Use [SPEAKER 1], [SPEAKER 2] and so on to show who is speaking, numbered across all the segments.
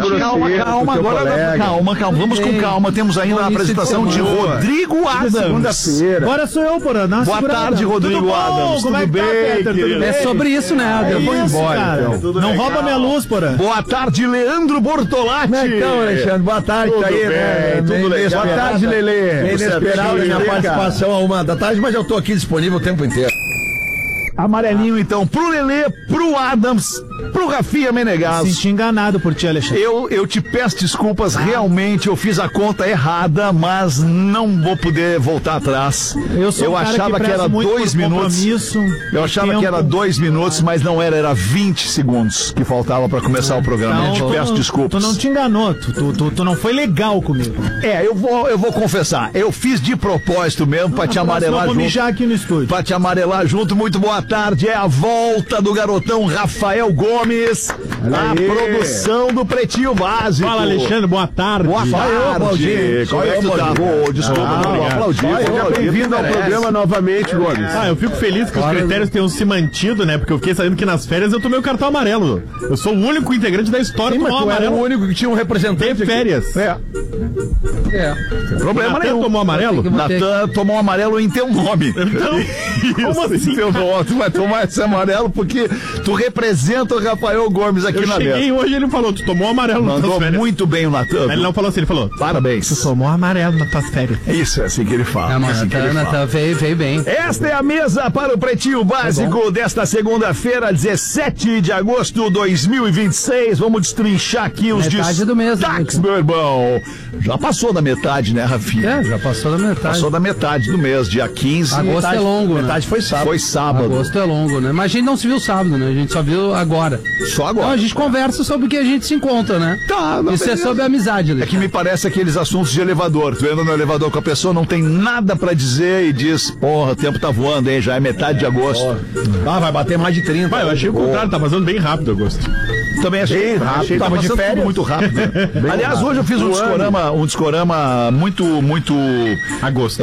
[SPEAKER 1] Calma. Vamos com calma. Temos ainda a apresentação de Rodrigo Adams.
[SPEAKER 2] Segunda-feira.
[SPEAKER 3] Agora sou eu, porra.
[SPEAKER 1] Boa tarde, Rodrigo Adams.
[SPEAKER 3] Tudo bem, Peter?
[SPEAKER 2] É sobre isso, né? Eu vou embora.
[SPEAKER 3] Então. Não rouba minha luz, porra.
[SPEAKER 1] Boa tarde, Leandro Bortolatti.
[SPEAKER 2] Como é que estão, Alexandre? Boa tarde,
[SPEAKER 1] tudo
[SPEAKER 2] tá aí,
[SPEAKER 1] bem,
[SPEAKER 2] né?
[SPEAKER 1] tudo legal.
[SPEAKER 2] Boa tarde, Lelê.
[SPEAKER 1] Inesperado
[SPEAKER 2] minha participação a 1h da tarde, mas eu tô aqui disponível o tempo inteiro.
[SPEAKER 1] Amarelinho, então, pro Lelê, pro Adams, pro Rafinha Menegasso.
[SPEAKER 3] Senti enganado por ti, Alexandre.
[SPEAKER 1] Eu te peço desculpas, realmente eu fiz a conta errada, mas não vou poder voltar atrás. Eu achava que era 2 minutos. Eu achava que era 2 minutos, mas não era 20 segundos que faltava pra começar o programa.
[SPEAKER 3] Então,
[SPEAKER 1] eu te peço desculpas.
[SPEAKER 3] Tu não te enganou, tu não foi legal comigo.
[SPEAKER 1] Eu vou confessar, eu fiz de propósito mesmo pra te amarelar junto.
[SPEAKER 3] Eu vou mijar aqui no estúdio.
[SPEAKER 1] Pra te amarelar junto, muito boa tarde, é a volta do garotão Rafael Gomes, a produção do Pretinho Básico.
[SPEAKER 3] Fala, Alexandre, boa tarde.
[SPEAKER 1] Boa tarde. Como é que tu tá? Desculpa, não vou aplaudir.
[SPEAKER 2] Seja bem-vindo ao programa novamente, Gomes.
[SPEAKER 4] Eu fico feliz que os critérios tenham se mantido, né? Porque eu fiquei sabendo que nas férias eu tomei o cartão amarelo. Eu sou o único integrante da história
[SPEAKER 2] que tomou amarelo.
[SPEAKER 4] O
[SPEAKER 2] único que tinha um representante
[SPEAKER 4] de férias.
[SPEAKER 1] Problema nenhum.
[SPEAKER 4] Natan tomou amarelo?
[SPEAKER 1] Natan tomou amarelo em teu nome.
[SPEAKER 4] Então, como assim?
[SPEAKER 1] Tu vai tomar esse amarelo porque tu representa o Rafael Gomes aqui na mesa.
[SPEAKER 4] Eu cheguei hoje e ele falou, tu tomou amarelo nas tuas férias.
[SPEAKER 1] Muito bem o Natan.
[SPEAKER 4] Ele não falou assim, ele falou,
[SPEAKER 1] parabéns.
[SPEAKER 4] Tu tomou amarelo nas tuas férias.
[SPEAKER 1] Isso, é assim que ele fala.
[SPEAKER 2] Natan veio bem.
[SPEAKER 1] Esta é a mesa para o Pretinho Básico desta segunda-feira, 17 de agosto de 2026. Vamos destrinchar aqui os
[SPEAKER 2] metade do mês,
[SPEAKER 1] destaques, meu irmão. Já passou da metade, né, Rafinha?
[SPEAKER 2] Já passou da metade.
[SPEAKER 1] Passou da metade do mês, dia 15.
[SPEAKER 2] Agosto é longo,
[SPEAKER 1] metade foi sábado. Foi sábado.
[SPEAKER 2] Agosto é longo, né? Mas a gente não se viu sábado, né? A gente só viu agora.
[SPEAKER 1] Só agora.
[SPEAKER 2] Então a gente conversa sobre o que a gente se encontra, né?
[SPEAKER 1] Tá,
[SPEAKER 2] isso beleza. É sobre amizade, né?
[SPEAKER 1] É que me parece aqueles assuntos de elevador. Tu entra no elevador com a pessoa, não tem nada pra dizer e diz, porra, o tempo tá voando, hein? Já é metade de agosto.
[SPEAKER 2] Vai bater mais de 30.
[SPEAKER 4] Eu achei o contrário, tá passando bem rápido agosto.
[SPEAKER 1] Também achei rápido. Tava de férias. Muito rápido. Né? Aliás, hoje eu fiz um discorama muito
[SPEAKER 4] agosto.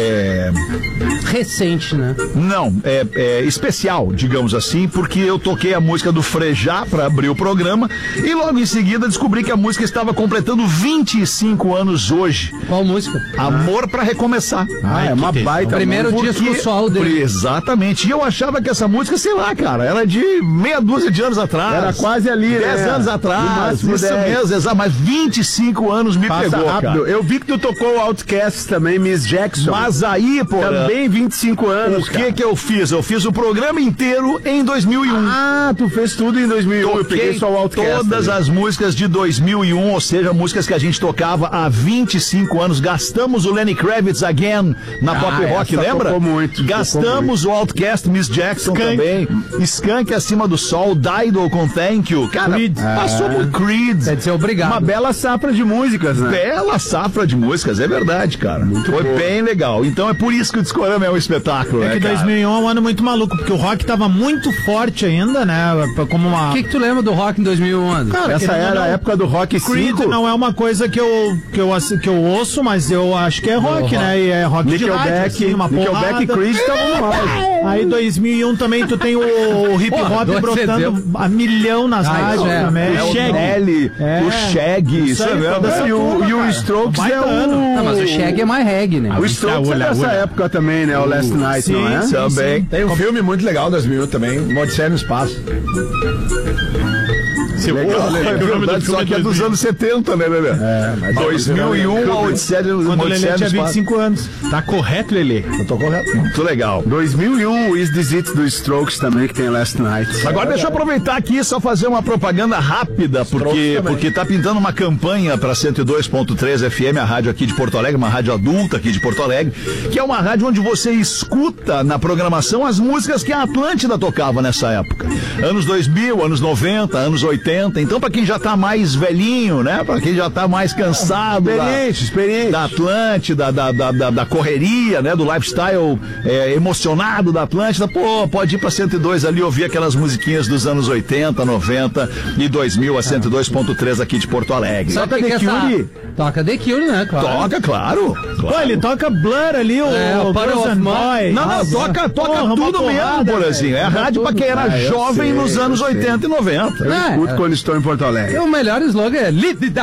[SPEAKER 2] Recente, né?
[SPEAKER 1] Não, especial, digamos assim, porque eu toquei a música do Frejá pra abrir o programa e logo em seguida descobri que a música estava completando 25 anos hoje.
[SPEAKER 2] Qual música?
[SPEAKER 1] Amor pra Recomeçar.
[SPEAKER 2] É uma baita. Primeiro disco solo dele.
[SPEAKER 1] Exatamente. E eu achava que essa música, sei lá, cara, era de meia dúzia de anos atrás.
[SPEAKER 2] Era quase ali,
[SPEAKER 1] 10 anos atrás. Isso mesmo, exato. Mas 25 anos me pegou, rápido. Cara.
[SPEAKER 2] Eu vi que tu tocou o Outcast também, Miss Jackson.
[SPEAKER 1] Mas aí, pô.
[SPEAKER 2] Também 25 anos,
[SPEAKER 1] O que eu fiz? Eu fiz o programa inteiro em 2001.
[SPEAKER 2] Ah, tu fez tudo em 2001. Eu peguei só o Outcast.
[SPEAKER 1] Todas as músicas de 2001, ou seja, músicas que a gente tocava há 25 anos. Gastamos o Lenny Kravitz Again na Pop Rock, lembra?
[SPEAKER 2] Tocou muito.
[SPEAKER 1] Gastamos o Outcast, Miss Jackson também. Skunk Acima do Sol, Dido com Thank You. Cara, passou por Creed.
[SPEAKER 2] Quer dizer, obrigado.
[SPEAKER 3] Uma bela safra de músicas, né?
[SPEAKER 1] Bela safra de músicas, é verdade, cara. Foi bem legal. Então é por isso que o Discorama é um espetáculo,
[SPEAKER 3] né, que 2001 é um ano muito maluco, porque o rock tava muito forte ainda, né? Como uma...
[SPEAKER 2] O que tu lembra do rock em 2001?
[SPEAKER 3] Cara, essa era a época do rock 5. Creed não é uma coisa que eu ouço, mas eu acho que é rock, né? E é rock de rádio, assim, uma porrada.
[SPEAKER 1] Nickelback e Creed estavam no auge.
[SPEAKER 3] Aí 2001 também tu tem o hip hop brotando a milhão nas rádios também.
[SPEAKER 1] O Shaggy. O Shaggy. Isso é mesmo.
[SPEAKER 3] E o Strokes é o...
[SPEAKER 2] Não, mas o Shaggy é mais reggae, né?
[SPEAKER 3] O Strokes é dessa época também, né? O Last Night, não é?
[SPEAKER 1] Também.
[SPEAKER 2] Tem um filme muito legal em 2001 também, Odisseia no Espaço.
[SPEAKER 1] Só que é dos anos 70, né, Lelê?
[SPEAKER 2] Mas
[SPEAKER 1] 2001, a Odisseia
[SPEAKER 3] quando o Lelê tinha 25 anos.
[SPEAKER 4] Tá correto, Lelê?
[SPEAKER 1] Eu tô correto. Muito legal.
[SPEAKER 3] 2001, o Is This It do Strokes também, que tem Last Night.
[SPEAKER 1] Agora deixa eu aproveitar aqui só fazer uma propaganda rápida, porque tá pintando uma campanha pra 102.3 FM, a rádio aqui de Porto Alegre, uma rádio adulta aqui de Porto Alegre, que é uma rádio onde você escuta na programação as músicas que a Atlântida tocava nessa época. Anos 2000, anos 90, anos 80. Então, pra quem já tá mais velhinho, né? Pra quem já tá mais cansado
[SPEAKER 3] experiente.
[SPEAKER 1] Da Atlântida, da correria, né? Do lifestyle emocionado da Atlântida, pô, pode ir pra 102 ali ouvir aquelas musiquinhas dos anos 80, 90 e 2000 a 102.3 aqui de Porto Alegre.
[SPEAKER 2] Toca The Cure. Toca The Cure, né? Claro.
[SPEAKER 1] Toca, claro.
[SPEAKER 3] Pô, ele toca Blur ali, o Girls and Boys.
[SPEAKER 1] Não, toca tudo mesmo, Borazinho. É a rádio pra quem era jovem nos anos 80 e 90.
[SPEAKER 3] Quando estou em Porto Alegre.
[SPEAKER 2] O melhor slogan é Live